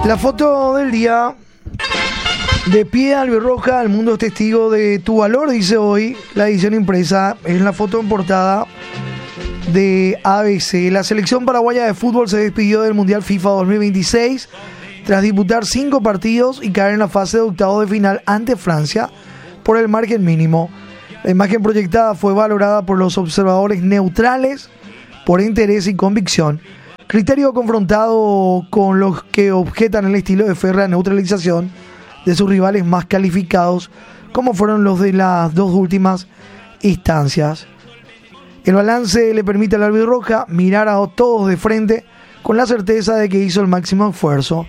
La foto del día. De pie albirroja, el mundo es testigo de tu valor, dice hoy la edición impresa. Es la foto en portada de ABC. La selección paraguaya de fútbol se despidió del Mundial FIFA 2026 tras disputar 5 partidos y caer en la fase de octavos de final ante Francia por el margen mínimo. La imagen proyectada fue valorada por los observadores neutrales por interés y convicción. Criterio confrontado con los que objetan el estilo de férrea neutralización de sus rivales más calificados, como fueron los de las dos últimas instancias. El balance le permite al albirroja mirar a todos de frente con la certeza de que hizo el máximo esfuerzo.